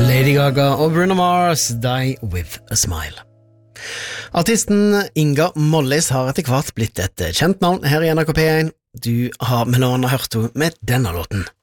Lady Gaga og Bruno Mars, Die With A Smile. Artisten Inga Mollis har etter hvert blitt et kjent navn her i NRK P1. Du har med noen hørt henne med denne låten.